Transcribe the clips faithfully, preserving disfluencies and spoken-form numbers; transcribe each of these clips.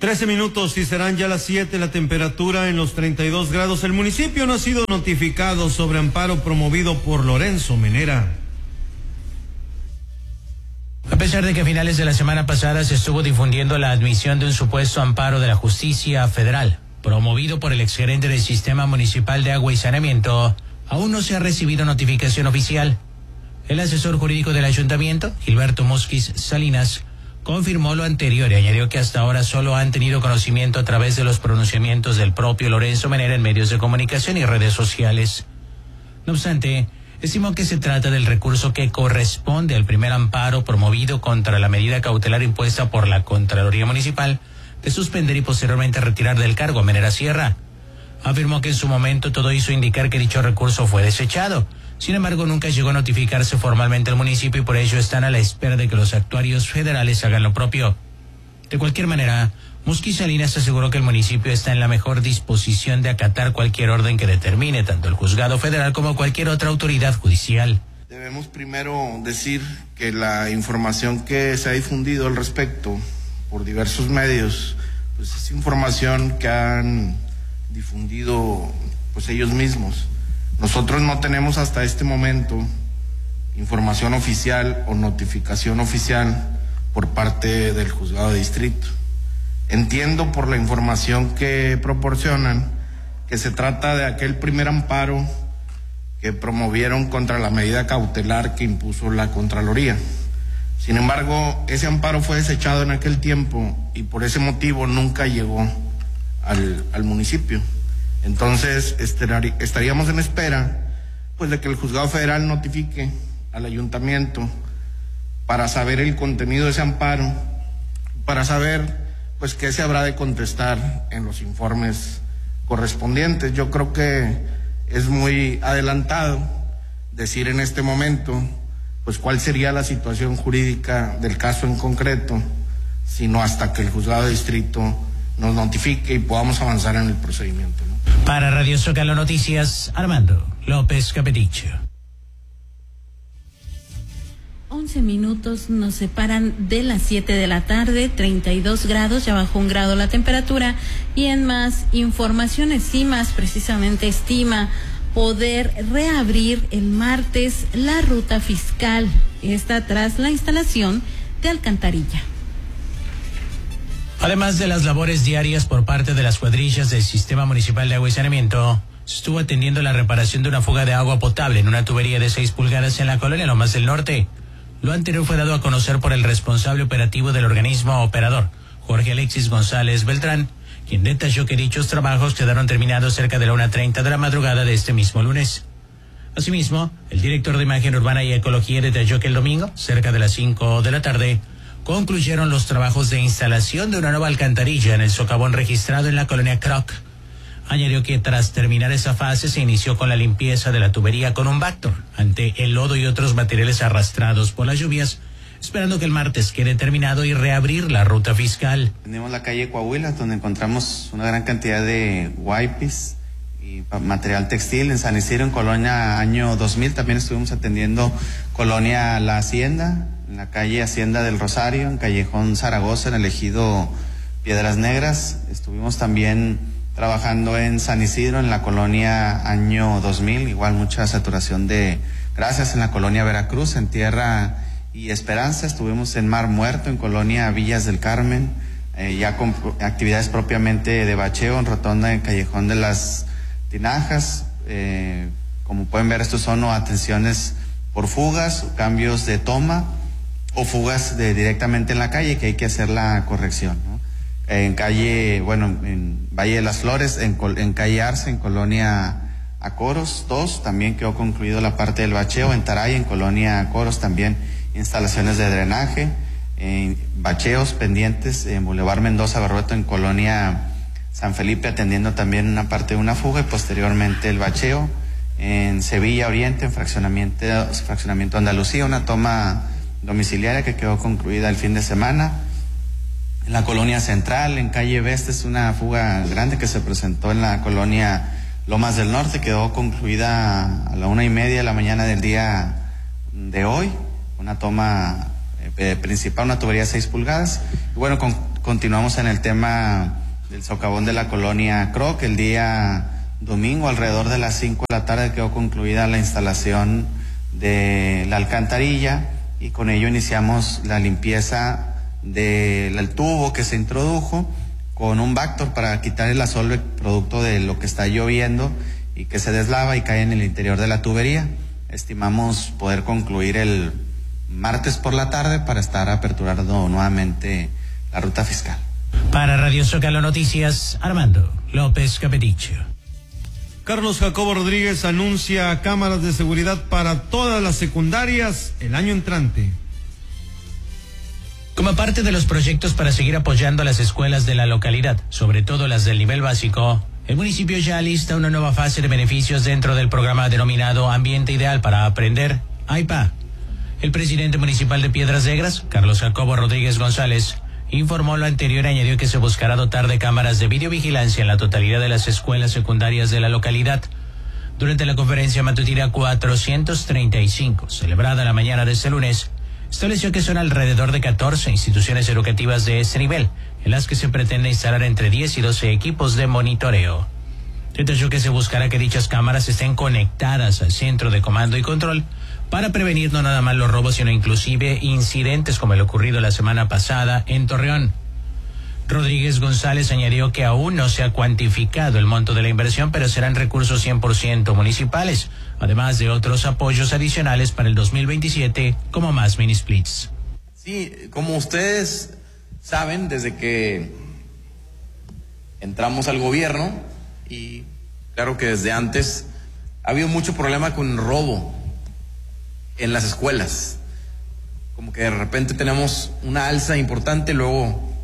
Trece minutos y serán ya las siete, la temperatura en los treinta y dos grados. El municipio no ha sido notificado sobre amparo promovido por Lorenzo Menera. A pesar de que a finales de la semana pasada se estuvo difundiendo la admisión de un supuesto amparo de la justicia federal, promovido por el exgerente del Sistema Municipal de Agua y Saneamiento, aún no se ha recibido notificación oficial. El asesor jurídico del ayuntamiento, Gilberto Mosquis Salinas, confirmó lo anterior y añadió que hasta ahora solo han tenido conocimiento a través de los pronunciamientos del propio Lorenzo Menera en medios de comunicación y redes sociales. No obstante, estimó que se trata del recurso que corresponde al primer amparo promovido contra la medida cautelar impuesta por la Contraloría Municipal de suspender y posteriormente retirar del cargo a Menera Sierra. Afirmó que en su momento todo hizo indicar que dicho recurso fue desechado. Sin embargo, nunca llegó a notificarse formalmente al municipio y por ello están a la espera de que los actuarios federales hagan lo propio. De cualquier manera, Mosquis Salinas aseguró que el municipio está en la mejor disposición de acatar cualquier orden que determine tanto el juzgado federal como cualquier otra autoridad judicial. Debemos primero decir que la información que se ha difundido al respecto por diversos medios, pues es información que han difundido pues ellos mismos. Nosotros no tenemos hasta este momento información oficial o notificación oficial por parte del juzgado de distrito. Entiendo por la información que proporcionan que se trata de aquel primer amparo que promovieron contra la medida cautelar que impuso la Contraloría. Sin embargo, ese amparo fue desechado en aquel tiempo y por ese motivo nunca llegó al, al municipio. Entonces estaríamos en espera pues de que el juzgado federal notifique al ayuntamiento para saber el contenido de ese amparo, para saber pues qué se habrá de contestar en los informes correspondientes. Yo creo que es muy adelantado decir en este momento pues cuál sería la situación jurídica del caso en concreto, sino hasta que el juzgado de distrito nos notifique y podamos avanzar en el procedimiento, ¿no? Para Radio Zócalo Noticias, Armando López Capeticho. once minutos nos separan de las siete de la tarde, treinta y dos grados, ya bajó un grado la temperatura. Y en más informaciones, CIMAS precisamente estima poder reabrir el martes la ruta fiscal, esta tras la instalación de alcantarilla. Además de las labores diarias por parte de las cuadrillas del Sistema Municipal de Agua y Saneamiento, se estuvo atendiendo la reparación de una fuga de agua potable en una tubería de seis pulgadas en la colonia Lomas del Norte. Lo anterior fue dado a conocer por el responsable operativo del organismo operador, Jorge Alexis González Beltrán, quien detalló que dichos trabajos quedaron terminados cerca de la una treinta de la madrugada de este mismo lunes. Asimismo, el director de Imagen Urbana y Ecología detalló que el domingo, cerca de las cinco de la tarde, concluyeron los trabajos de instalación de una nueva alcantarilla en el socavón registrado en la colonia Croc. Añadió que tras terminar esa fase se inició con la limpieza de la tubería con un Bactor ante el lodo y otros materiales arrastrados por las lluvias, esperando que el martes quede terminado y reabrir la ruta fiscal. Tenemos la calle Coahuila, donde encontramos una gran cantidad de wipes y material textil. En San Isidro, en Colonia Año dos mil, también estuvimos atendiendo Colonia La Hacienda, en la calle Hacienda del Rosario, en Callejón Zaragoza, en el ejido Piedras Negras. Estuvimos también trabajando en San Isidro, en la colonia Año dos mil, igual mucha saturación de grasas. En la colonia Veracruz, en Tierra y Esperanza, estuvimos en Mar Muerto, en colonia Villas del Carmen, eh, ya con actividades propiamente de bacheo, en Rotonda, en Callejón de las Tinajas. Eh, como pueden ver, estos son atenciones por fugas, cambios de toma o fugas de directamente en la calle, que hay que hacer la corrección, ¿no? En calle, bueno, en Valle de las Flores, en, en calle Arce, en colonia Acoros dos, también quedó concluido la parte del bacheo. En Taray, en colonia Acoros, también instalaciones de drenaje, en bacheos pendientes en Boulevard Mendoza Barroto, en colonia San Felipe, atendiendo también una parte de una fuga y posteriormente el bacheo. En Sevilla Oriente, en fraccionamiento, fraccionamiento Andalucía, una toma domiciliaria que quedó concluida el fin de semana. En la colonia Central, en calle Veste, es una fuga grande que se presentó en la colonia Lomas del Norte, quedó concluida a la una y media de la mañana del día de hoy, una toma eh, principal, una tubería de seis pulgadas. Y bueno, con, continuamos en el tema del socavón de la colonia Croc. El día domingo, alrededor de las cinco de la tarde, quedó concluida la instalación de la alcantarilla y con ello iniciamos la limpieza del tubo que se introdujo con un Bactor para quitar el asolve producto de lo que está lloviendo y que se deslava y cae en el interior de la tubería. Estimamos poder concluir el martes por la tarde para estar aperturando nuevamente la ruta fiscal. Para Radio Zócalo Noticias, Armando López Capeticho. Carlos Jacobo Rodríguez anuncia cámaras de seguridad para todas las secundarias el año entrante. Como parte de los proyectos para seguir apoyando a las escuelas de la localidad, sobre todo las del nivel básico, el municipio ya alista una nueva fase de beneficios dentro del programa denominado Ambiente Ideal para Aprender, A I P A. El presidente municipal de Piedras Negras, Carlos Jacobo Rodríguez González, informó lo anterior y añadió que se buscará dotar de cámaras de videovigilancia en la totalidad de las escuelas secundarias de la localidad. Durante la conferencia matutina cuatrocientos treinta y cinco, celebrada la mañana de este lunes, estableció que son alrededor de catorce instituciones educativas de este nivel, en las que se pretende instalar entre diez y doce equipos de monitoreo. Detalló que se buscará que dichas cámaras estén conectadas al centro de comando y control para prevenir no nada más los robos, sino inclusive incidentes como el ocurrido la semana pasada en Torreón. Rodríguez González añadió que aún no se ha cuantificado el monto de la inversión, pero serán recursos cien por ciento municipales, además de otros apoyos adicionales para el dos mil veintisiete, como más mini splits. Sí, como ustedes saben, desde que entramos al gobierno, y claro que desde antes, ha habido mucho problema con el robo en las escuelas. Como que de repente tenemos una alza importante, luego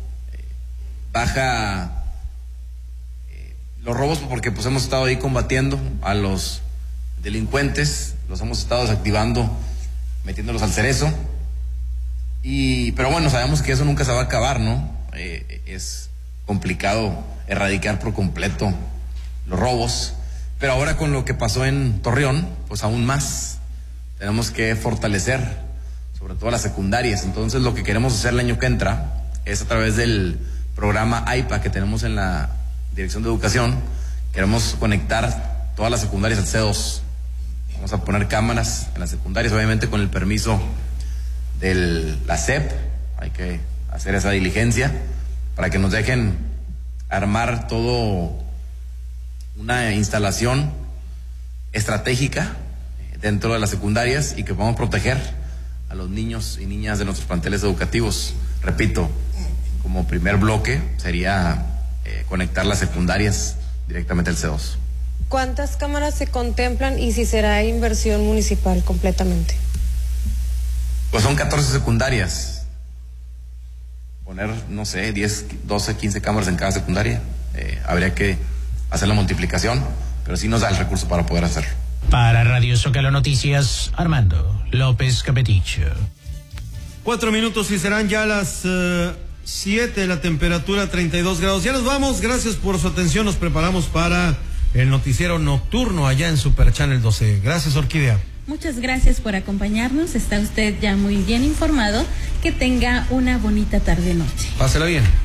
baja eh, los robos porque pues hemos estado ahí combatiendo a los delincuentes, los hemos estado desactivando, metiéndolos al cerezo, y pero bueno, sabemos que eso nunca se va a acabar, ¿no? Eh, es complicado erradicar por completo los robos, pero ahora con lo que pasó en Torreón, pues aún más tenemos que fortalecer sobre todo las secundarias. Entonces lo que queremos hacer el año que entra es a través del programa A I P A que tenemos en la Dirección de Educación, queremos conectar todas las secundarias al C dos. Vamos a poner cámaras en las secundarias, obviamente con el permiso de la S E P, hay que hacer esa diligencia para que nos dejen armar todo una instalación estratégica dentro de las secundarias y que podamos proteger a los niños y niñas de nuestros planteles educativos. Repito, como primer bloque sería eh, conectar las secundarias directamente al C dos. ¿Cuántas cámaras se contemplan y si será inversión municipal completamente? Pues son catorce secundarias. Poner, no sé, diez, doce, quince cámaras en cada secundaria. Eh, habría que hacer la multiplicación, pero sí nos da el recurso para poder hacerlo. Para Radio Zócalo Noticias, Armando López Capeticho. Cuatro minutos y serán ya las uh, siete, la temperatura treinta y dos grados. Ya nos vamos, gracias por su atención. Nos preparamos para el noticiero nocturno allá en Super Channel doce. Gracias, Orquídea. Muchas gracias por acompañarnos. Está usted ya muy bien informado. Que tenga una bonita tarde-noche. Pásela bien.